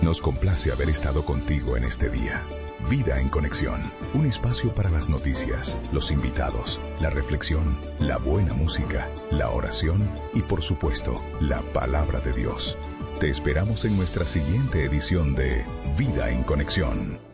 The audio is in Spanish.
Nos complace haber estado contigo en este día. Vida en Conexión, un espacio para las noticias, los invitados, la reflexión, la buena música, la oración y por supuesto, la palabra de Dios. Te esperamos en nuestra siguiente edición de Vida en Conexión.